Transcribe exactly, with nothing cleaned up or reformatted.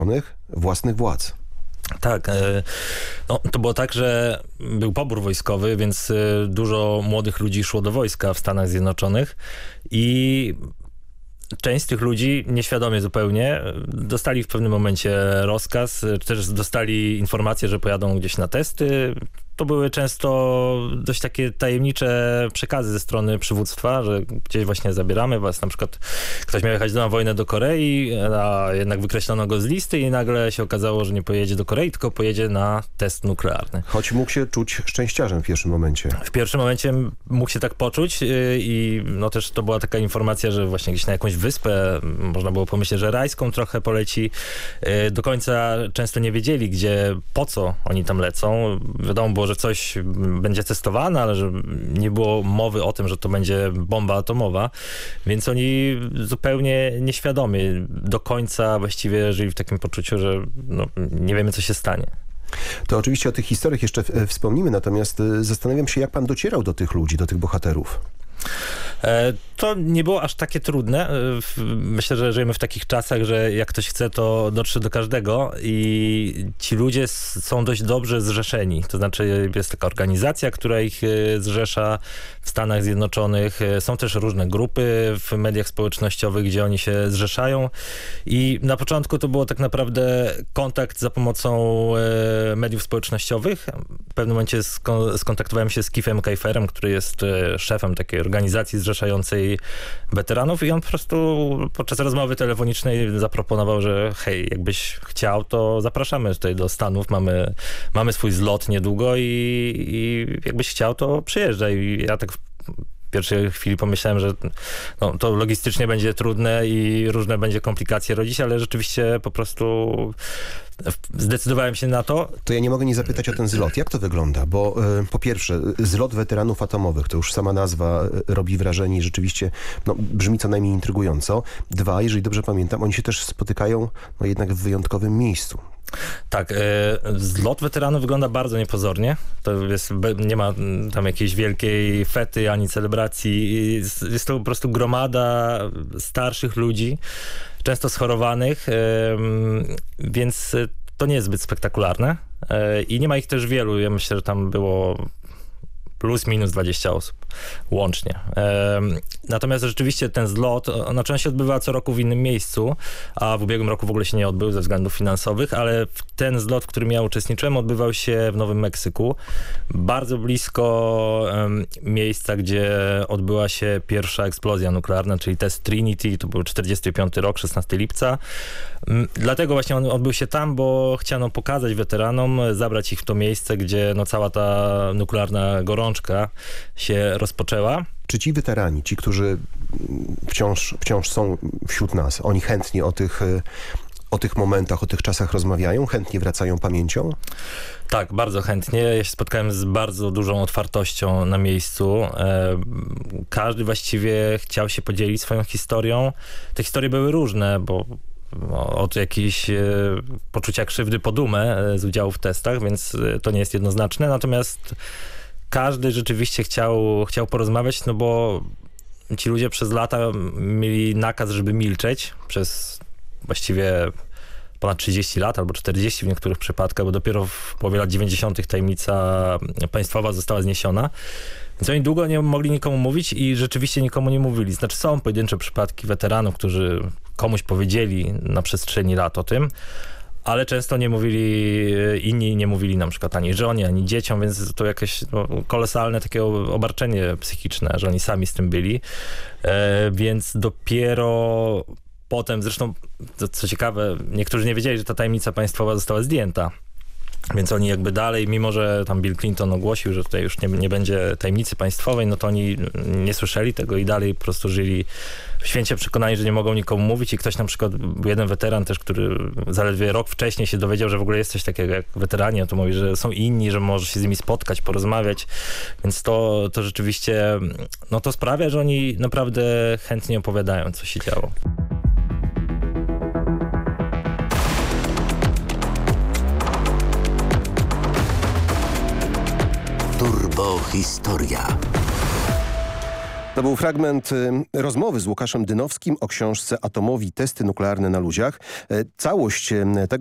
własnych władz. Tak, no, to było tak, że był pobór wojskowy, więc dużo młodych ludzi szło do wojska w Stanach Zjednoczonych i część z tych ludzi, nieświadomie zupełnie, dostali w pewnym momencie rozkaz, czy też dostali informację, że pojadą gdzieś na testy. To były często dość takie tajemnicze przekazy ze strony przywództwa, że gdzieś właśnie zabieramy was, na przykład ktoś miał jechać na wojnę do Korei, a jednak wykreślono go z listy i nagle się okazało, że nie pojedzie do Korei, tylko pojedzie na test nuklearny. Choć mógł się czuć szczęściarzem w pierwszym momencie. W pierwszym momencie mógł się tak poczuć i no też to była taka informacja, że właśnie gdzieś na jakąś wyspę, można było pomyśleć, że rajską trochę poleci. Do końca często nie wiedzieli, gdzie, po co oni tam lecą. Wiadomo było, że coś będzie testowane, ale że nie było mowy o tym, że to będzie bomba atomowa, więc oni zupełnie nieświadomie do końca właściwie żyli w takim poczuciu, że no, nie wiemy, co się stanie. To oczywiście o tych historiach jeszcze wspomnimy, natomiast zastanawiam się, jak pan docierał do tych ludzi, do tych bohaterów. To nie było aż takie trudne. Myślę, że żyjemy w takich czasach, że jak ktoś chce, to dotrze do każdego i ci ludzie są dość dobrze zrzeszeni. To znaczy jest taka organizacja, która ich zrzesza w Stanach Zjednoczonych. Są też różne grupy w mediach społecznościowych, gdzie oni się zrzeszają i na początku to było tak naprawdę kontakt za pomocą mediów społecznościowych. W pewnym momencie skon- skontaktowałem się z Keithem Keiferem, który jest szefem takiej organizacji zrzeszającej weteranów i on po prostu podczas rozmowy telefonicznej zaproponował, że hej, jakbyś chciał, to zapraszamy tutaj do Stanów, mamy, mamy swój zlot niedługo i, i jakbyś chciał, to przyjeżdżaj. I ja tak w pierwszej chwili pomyślałem, że no, to logistycznie będzie trudne i różne będzie komplikacje rodzić, ale rzeczywiście po prostu zdecydowałem się na to. To ja nie mogę nie zapytać o ten zlot. Jak to wygląda? Bo y, po pierwsze, zlot weteranów atomowych, to już sama nazwa y, robi wrażenie i rzeczywiście no, brzmi co najmniej intrygująco. Dwa, jeżeli dobrze pamiętam, oni się też spotykają no, jednak w wyjątkowym miejscu. Tak, zlot weteranów wygląda bardzo niepozornie. To jest, nie ma tam jakiejś wielkiej fety ani celebracji. Jest to po prostu gromada starszych ludzi, często schorowanych, więc to nie jest zbyt spektakularne. I nie ma ich też wielu. Ja myślę, że tam było plus minus dwadzieścia osób łącznie. Natomiast rzeczywiście ten zlot, on często się odbywa co roku w innym miejscu, a w ubiegłym roku w ogóle się nie odbył ze względów finansowych, ale ten zlot, w którym ja uczestniczyłem, odbywał się w Nowym Meksyku, bardzo blisko miejsca, gdzie odbyła się pierwsza eksplozja nuklearna, czyli test Trinity, to był czterdziesty piąty rok, szesnastego lipca. Dlatego właśnie on odbył się tam, bo chciano pokazać weteranom, zabrać ich w to miejsce, gdzie no cała ta nuklearna gorączka się rozpoczęła. Czy ci weterani, ci, którzy wciąż, wciąż są wśród nas, oni chętnie o tych, o tych momentach, o tych czasach rozmawiają? Chętnie wracają pamięcią? Tak, bardzo chętnie. Ja się spotkałem z bardzo dużą otwartością na miejscu. Każdy właściwie chciał się podzielić swoją historią. Te historie były różne, bo od jakiejś e, poczucia krzywdy po dumę e, z udziału w testach, więc e, to nie jest jednoznaczne. Natomiast każdy rzeczywiście chciał, chciał porozmawiać, no bo ci ludzie przez lata mieli nakaz, żeby milczeć przez właściwie ponad trzydzieści lat albo czterdzieści w niektórych przypadkach, bo dopiero w połowie lat dziewięćdziesiątych tajemnica państwowa została zniesiona. Więc oni długo nie mogli nikomu mówić i rzeczywiście nikomu nie mówili. Znaczy są pojedyncze przypadki weteranów, którzy komuś powiedzieli na przestrzeni lat o tym, ale często nie mówili, inni nie mówili na przykład ani żonie, ani dzieciom, więc to jakieś no, kolosalne takie obarczenie psychiczne, że oni sami z tym byli. E, więc dopiero potem, zresztą to, co ciekawe, niektórzy nie wiedzieli, że ta tajemnica państwowa została zdjęta. Więc oni jakby dalej, mimo że tam Bill Clinton ogłosił, że tutaj już nie, nie będzie tajemnicy państwowej, no to oni nie słyszeli tego i dalej po prostu żyli w święcie przekonani, że nie mogą nikomu mówić i ktoś na przykład, był jeden weteran też, który zaledwie rok wcześniej się dowiedział, że w ogóle jest coś takiego jak weterani, to mówi, że są inni, że może się z nimi spotkać, porozmawiać, więc to, to rzeczywiście, no to sprawia, że oni naprawdę chętnie opowiadają, co się działo. Turbo Historia. To był fragment y, rozmowy z Łukaszem Dynowskim o książce Atomowi testy nuklearne na ludziach. E, Całość y, tego